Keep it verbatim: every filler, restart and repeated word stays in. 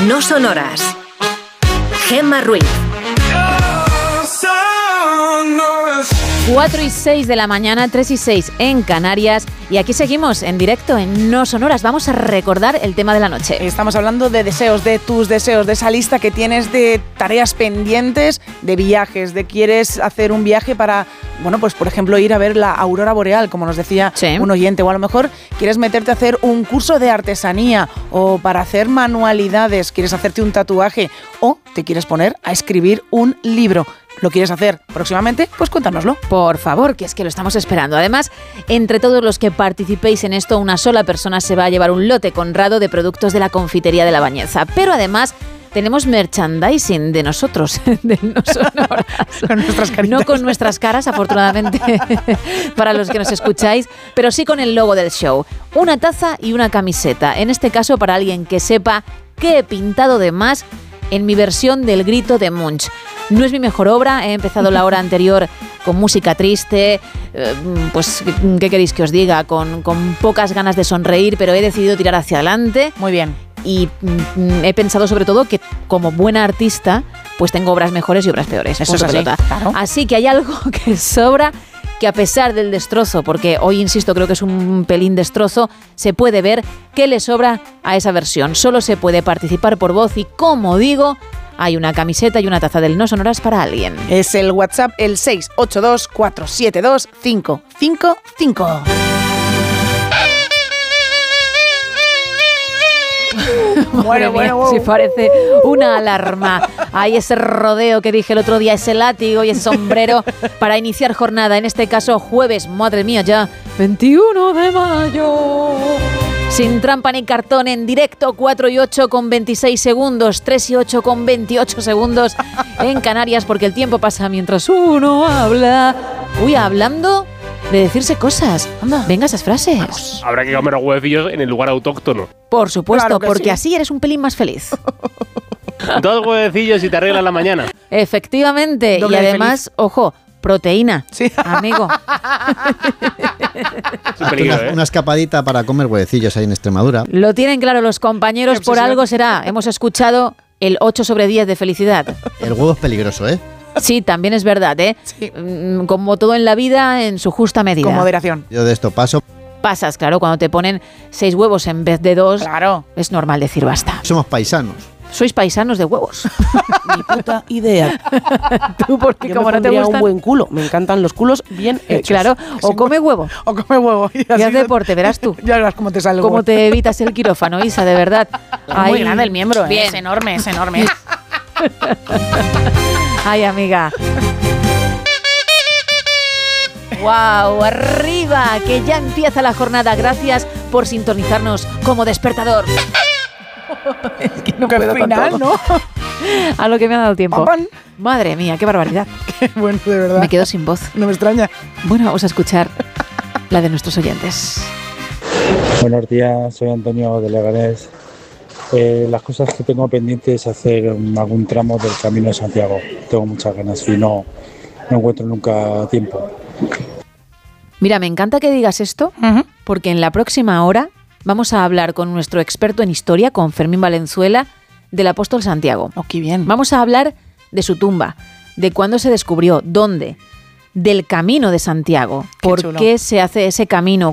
No Sonoras. Gemma Ruiz. cuatro y seis de la mañana, tres y seis en Canarias. Y aquí seguimos en directo en No Sonoras. Vamos a recordar el tema de la noche. Estamos hablando de deseos, de tus deseos, de esa lista que tienes de tareas pendientes, de viajes, de quieres hacer un viaje para, bueno, pues por ejemplo ir a ver la aurora boreal, como nos decía sí. un oyente, o a lo mejor quieres meterte a hacer un curso de artesanía o para hacer manualidades, quieres hacerte un tatuaje o te quieres poner a escribir un libro. ¿Lo quieres hacer próximamente? Pues cuéntanoslo. Por favor, que es que lo estamos esperando. Además, entre todos los que participéis en esto, una sola persona se va a llevar un lote conrado de productos de la confitería de La Bañeza. Pero además, tenemos merchandising de nosotros, de No Sonoras. Con nuestras caritas. No con nuestras caras, afortunadamente, para los que nos escucháis, pero sí con el logo del show. Una taza y una camiseta. En este caso, para alguien que sepa qué he pintado de más en mi versión del Grito de Munch. No es mi mejor obra, he empezado la hora anterior con música triste, eh, pues, ¿qué queréis que os diga? Con, con pocas ganas de sonreír, pero he decidido tirar hacia adelante. Muy bien. Y mm, he pensado sobre todo que como buena artista, pues tengo obras mejores y obras peores. Eso es así, claro. Así que hay algo que sobra, que a pesar del destrozo, porque hoy, insisto, creo que es un pelín destrozo, se puede ver qué le sobra a esa versión. Solo se puede participar por voz y, como digo, hay una camiseta y una taza del No Sonoras para alguien. Es el WhatsApp, el seis ocho dos, cuatro siete dos, cinco cinco cinco. Bueno, bueno, wow. Si parece una alarma. Hay ese rodeo que dije el otro día, ese látigo y ese sombrero para iniciar jornada. En este caso, jueves, madre mía, ya veintiuno de mayo. Sin trampa ni cartón, en directo, cuatro y ocho con veintiséis segundos, tres y ocho con veintiocho segundos en Canarias, porque el tiempo pasa mientras uno habla. Uy, hablando de decirse cosas. Anda, venga esas frases. Vamos. Habrá que comer huevecillos en el lugar autóctono. Por supuesto, claro porque sí. así eres un pelín más feliz. Dos huevecillos y te arreglas la mañana. Efectivamente, doble y además, feliz. Ojo, proteína, sí. Amigo. Es peligro, una, ¿eh? una escapadita para comer huevecillos ahí en Extremadura. Lo tienen claro los compañeros, por algo será. Hemos escuchado el ocho sobre diez de felicidad. El huevo es peligroso, ¿eh? Sí, también es verdad, ¿eh? Sí. Como todo en la vida, en su justa medida. Con moderación. Yo de esto paso. Pasas, claro, cuando te ponen seis huevos en vez de dos, claro. Es normal decir basta. Somos paisanos. Sois paisanos de huevos. Ni puta idea. Tú, porque yo como me no te gustan... un buen culo. Me encantan los culos bien hechos. Claro, o come huevo. O come huevo. Y, y haz deporte, verás tú. Ya verás cómo te sale el Cómo te evitas el quirófano, Isa, de verdad. Es muy Ay, grande el miembro, ¿eh? Es enorme, es enorme. Ay, amiga. ¡Wow! ¡Arriba! Que ya empieza la jornada. Gracias por sintonizarnos como despertador. Es que no puedo final, ¿no? A lo que me ha dado tiempo. ¡Papan! Madre mía, qué barbaridad. Qué bueno, de verdad. Me quedo sin voz. No me extraña. Bueno, vamos a escuchar la de nuestros oyentes. Buenos días, soy Antonio de Leganés. Eh, las cosas que tengo pendientes es hacer un, algún tramo del Camino de Santiago. Tengo muchas ganas y no, no encuentro nunca tiempo. Mira, me encanta que digas esto, uh-huh. porque en la próxima hora vamos a hablar con nuestro experto en historia, con Fermín Valenzuela, del apóstol Santiago. Oh, qué bien. Vamos a hablar de su tumba, de cuándo se descubrió, dónde, del camino de Santiago, qué por chulo. Qué se hace ese camino,